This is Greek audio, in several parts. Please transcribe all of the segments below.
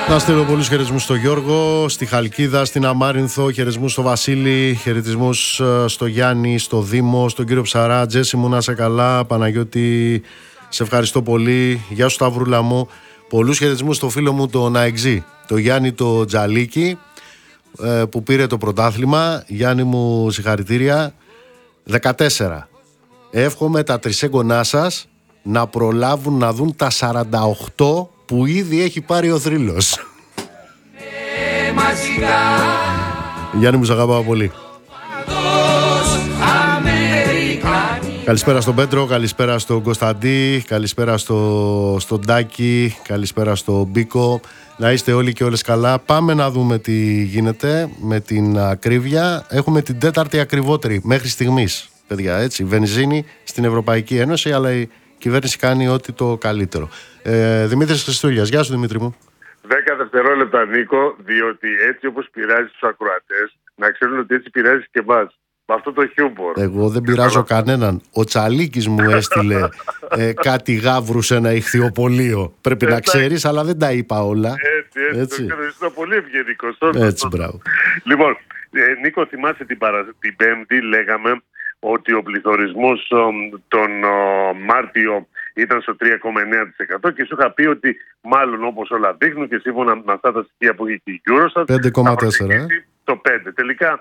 Να στείλω πολλούς χαιρετισμούς στο Γιώργο, στη Χαλκίδα, στην Αμάρινθο, χαιρετισμούς στο Βασίλη, χαιρετισμούς στο Γιάννη, στο Δήμο, στον κύριο Ψαρά. Τζέσι μου, να είσαι καλά. Παναγιώτη, σε ευχαριστώ πολύ. Γεια σου Σταυρούλα μου. Πολλούς χαιρετισμούς στο φίλο μου τον Αεξή, το Γιάννη το Τζαλίκη, που πήρε το πρωτάθλημα. Γιάννη μου, συγχαρητήρια. 14. Εύχομαι τα τρισέγγονά σας να προλάβουν να δουν τα 48 που ήδη έχει πάρει ο θρύλος. Γιάννη μου, σ' αγαπάω πολύ. Καλησπέρα στον Πέτρο, καλησπέρα στον Κωνσταντή, καλησπέρα στον Τάκη, καλησπέρα στον Μπίκο. Να είστε όλοι και όλες καλά. Πάμε να δούμε τι γίνεται με την ακρίβεια. Έχουμε την τέταρτη ακριβότερη μέχρι στιγμής, παιδιά, έτσι, βενζίνη στην Ευρωπαϊκή Ένωση, αλλά η κυβέρνηση κάνει ό,τι το καλύτερο. Δημήτρης Χριστούλιας, γεια σου Δημήτρη μου. 10 δευτερόλεπτα Νίκο, διότι έτσι όπως πειράζει τους ακροατές, να ξέρουν ότι έτσι πειράζει και εμάς. Με αυτό το χιούμορ. Εγώ δεν πειράζω κανέναν. Ο Τσαλίκης μου έστειλε κάτι γάβρου σε ένα ηχθειοπωλείο. Πρέπει να ξέρεις, αλλά δεν τα είπα όλα. Έτσι. Είσαι πολύ ευγενικός. Έτσι, μπράβο. Λοιπόν, Νίκο, θυμάσαι την Πέμπτη λέγαμε ότι ο πληθωρισμός τον Μάρτιο ήταν στο 3,9% και σου είχα πει ότι μάλλον όπως όλα δείχνουν και σύμφωνα με αυτά τα στοιχεία που έχει και η Eurostat 5,4%. το 5. Τελικά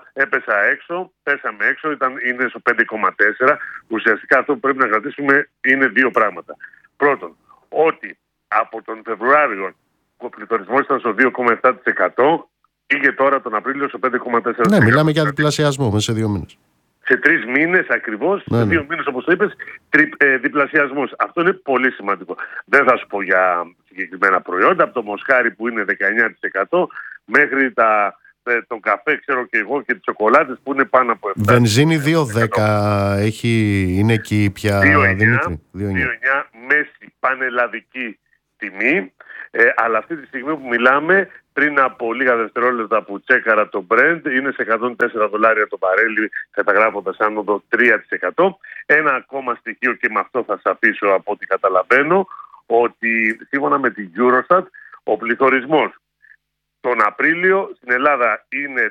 πέσαμε έξω, είναι στο 5,4. Ουσιαστικά αυτό που πρέπει να κρατήσουμε είναι δύο πράγματα. Πρώτον, ότι από τον Φεβρουάριο ο πληθωρισμός ήταν στο 2,7%, πήγε τώρα τον Απρίλιο στο 5,4%. Ναι, μιλάμε για διπλασιασμό μέσα σε 2 μήνες. Σε 3 μήνες ακριβώς, σε 2 μήνες όπως το είπες, διπλασιασμός. Αυτό είναι πολύ σημαντικό. Δεν θα σου πω για συγκεκριμένα προϊόντα, από το μοσχάρι που είναι 19% μέχρι τον καφέ, ξέρω και εγώ, και τις σοκολάτες που είναι πάνω από 7%. Βενζίνη 2,10 είναι εκεί πια, Δημήτρη. 2,9 μέση πανελλαδική τιμή. Αλλά αυτή τη στιγμή που μιλάμε, πριν από λίγα δευτερόλεπτα που τσέκαρα το Brent, είναι σε $104 το βαρέλι, καταγράφοντας άνοδο 3%. Ένα ακόμα στοιχείο, και με αυτό θα σας αφήσω από ό,τι καταλαβαίνω, ότι σύμφωνα με την Eurostat, ο πληθωρισμός τον Απρίλιο στην Ελλάδα είναι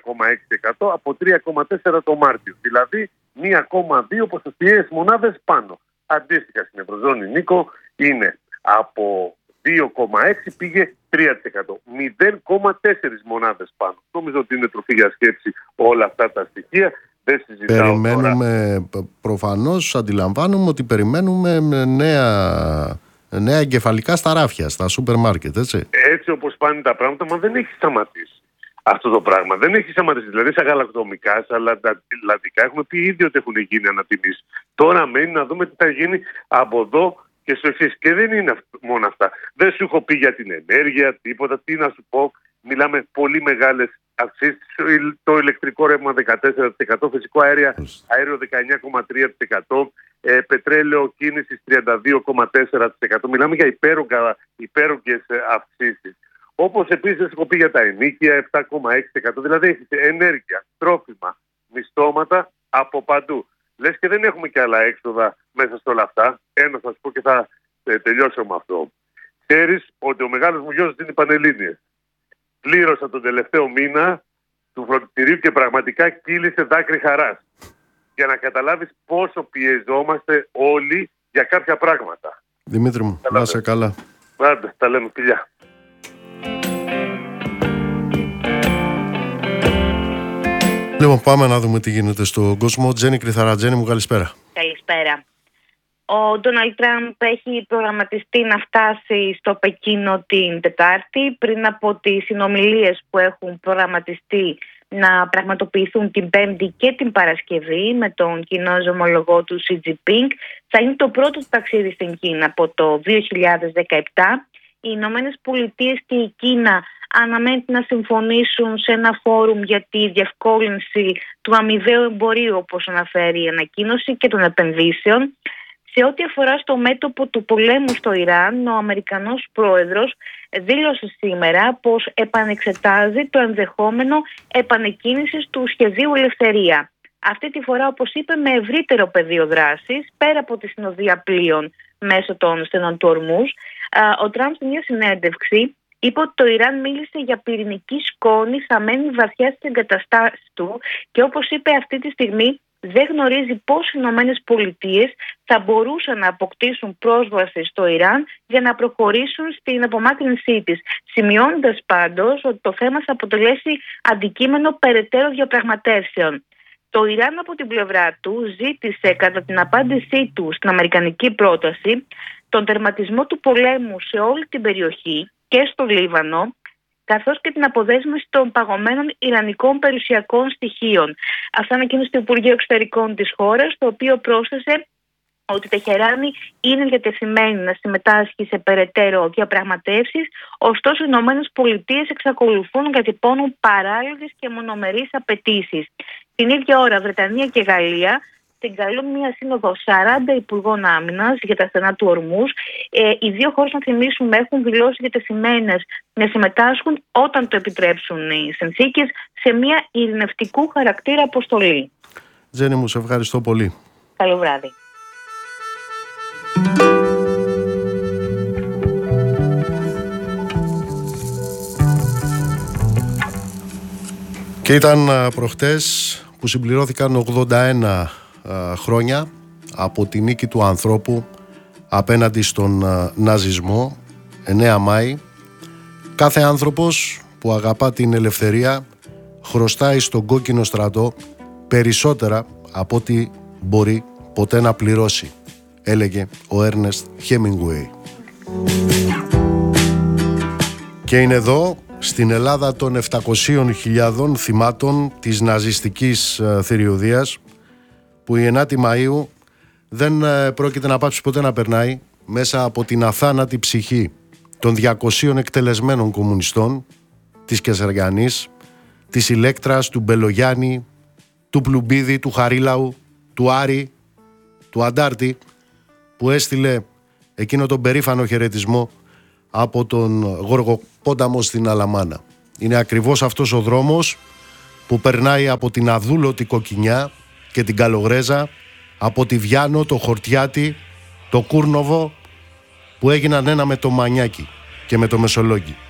4,6% από 3,4% το Μάρτιο. Δηλαδή 1,2 ποσοστιαίες μονάδες πάνω. Αντίστοιχα στην Ευρωζώνη, Νίκο, είναι από 2,6 πήγε 3%. 0,4 μονάδες πάνω. Νομίζω ότι είναι τροφή για σκέψη όλα αυτά τα στοιχεία. Δεν συζητάω. Περιμένουμε, προφανώς αντιλαμβάνομαι ότι περιμένουμε νέα εγκεφαλικά στα ράφια, στα σούπερ μάρκετ, έτσι. Έτσι όπως πάνε τα πράγματα, μα δεν έχει σταματήσει αυτό το πράγμα. Δεν έχει σταματήσει. Δηλαδή στα γαλακτοκομικά, στα λατικά έχουμε πει ήδη ότι έχουν γίνει ανατιμήσεις. Τώρα μένει να δούμε τι θα γίνει από εδώ και στο εξής. Και δεν είναι μόνο αυτά. Δεν σου έχω πει για την ενέργεια, τίποτα. Τι να σου πω. Μιλάμε πολύ μεγάλες αυξήσεις. Το ηλεκτρικό ρεύμα 14%, φυσικό αέριο 19,3%, πετρέλαιο κίνησης 32,4%. Μιλάμε για υπέρογγες αυξήσεις. Όπως επίσης έχω πει για τα ενοίκια 7,6%. Δηλαδή έχεις ενέργεια, τρόφιμα, μισθώματα από παντού. Λες και δεν έχουμε και άλλα έξοδα μέσα σε όλα αυτά. Ένα θα σου πω και θα τελειώσω με αυτό. Ξέρεις ότι ο μεγάλος μου γιος είναι Πανελλήνιες. Πλήρωσα τον τελευταίο μήνα του φροντιστηρίου και πραγματικά κύλησε δάκρυ χαράς. Για να καταλάβεις πόσο πιεζόμαστε όλοι για κάποια πράγματα. Δημήτρη μου, να είσαι καλά. Άντε, τα λέμε, φιλιά. Λοιπόν, πάμε να δούμε τι γίνεται στον κόσμο. Τζένι Κρυθαρατζένη μου, καλησπέρα. Καλησπέρα. Ο Ντόναλντ Τραμπ έχει προγραμματιστεί να φτάσει στο Πεκίνο την Τετάρτη, πριν από τις συνομιλίες που έχουν προγραμματιστεί να πραγματοποιηθούν την Πέμπτη και την Παρασκευή με τον κινέζο ομολογό του Xi Jinping. Θα είναι το πρώτο ταξίδι στην Κίνα από το 2017. Οι Ηνωμένες Πολιτείες και η Κίνα αναμένεται να συμφωνήσουν σε ένα φόρουμ για τη διευκόλυνση του αμοιβαίου εμπορίου, όπως αναφέρει η ανακοίνωση, και των επενδύσεων. Σε ό,τι αφορά στο μέτωπο του πολέμου στο Ιράν, ο Αμερικανός πρόεδρος δήλωσε σήμερα πως επανεξετάζει το ενδεχόμενο επανεκκίνησης του σχεδίου Ελευθερία. Αυτή τη φορά, όπως είπε, με ευρύτερο πεδίο δράσης, πέρα από τη συνοδεία πλοίων μέσω των στενών του Ορμούζ. Ο Τραμπ σε μια συνέντευξη είπε ότι το Ιράν μίλησε για πυρηνική σκόνη θαμμένη βαθιά στις εγκαταστάσεις του και όπως είπε αυτή τη στιγμή δεν γνωρίζει πώς οι Ηνωμένες Πολιτείες θα μπορούσαν να αποκτήσουν πρόσβαση στο Ιράν για να προχωρήσουν στην απομάκρυνσή της. Σημειώνοντας πάντως ότι το θέμα θα αποτελέσει αντικείμενο περαιτέρω διαπραγματεύσεων. Το Ιράν από την πλευρά του ζήτησε κατά την απάντησή του στην αμερικανική πρόταση τον τερματισμό του πολέμου σε όλη την περιοχή και στο Λίβανο, καθώς και την αποδέσμευση των παγωμένων ιρανικών περιουσιακών στοιχείων. Αυτά ανακοίνωσε το Υπουργείο Εξωτερικών της χώρας, το οποίο πρόσθεσε ότι η Τεχεράνη είναι διατεθειμένη να συμμετάσχει σε περαιτέρω διαπραγματεύσεις, ωστόσο οι Ηνωμένες Πολιτείες εξακολουθούν να διατυπώνουν παράλληλες και μονομερείς απαιτήσεις. Την ίδια ώρα, Βρετανία και Γαλλία συγκαλούν μια σύνοδο 40 υπουργών άμυνας για τα στενά του Ορμούζ. Οι δύο χώρες, να θυμίσουμε, έχουν δηλώσει διατεθειμένες να συμμετάσχουν όταν το επιτρέψουν οι συνθήκες σε μια ειρηνευτικού χαρακτήρα αποστολή. Τζέννη μου, σε ευχαριστώ πολύ. Καλό βράδυ. Και ήταν προχτές που συμπληρώθηκαν 81 χρόνια από τη νίκη του ανθρώπου απέναντι στον ναζισμό, 9 Μάη. Κάθε άνθρωπος που αγαπά την ελευθερία χρωστάει στον κόκκινο στρατό περισσότερα από ό,τι μπορεί ποτέ να πληρώσει, έλεγε ο Έρνεστ Χέμινγκουέι. Και είναι εδώ, στην Ελλάδα των 700.000 θυμάτων της ναζιστικής θηριωδίας, που η 9η Μαΐου δεν πρόκειται να πάψει ποτέ να περνάει μέσα από την αθάνατη ψυχή των 200 εκτελεσμένων κομμουνιστών, της Κεσαριανής, της Ηλέκτρας, του Μπελογιάννη, του Πλουμπίδη, του Χαρίλαου, του Άρη, του Αντάρτη, που έστειλε εκείνο τον περήφανο χαιρετισμό από τον Γοργοπόταμο στην Αλαμάνα. Είναι ακριβώς αυτός ο δρόμος που περνάει από την αδούλωτη Κοκκινιά και την Καλογρέζα, από τη Βιάνο, το Χορτιάτι, το Κούρνοβο, που έγιναν ένα με το Μανιάκι και με το Μεσολόγγι.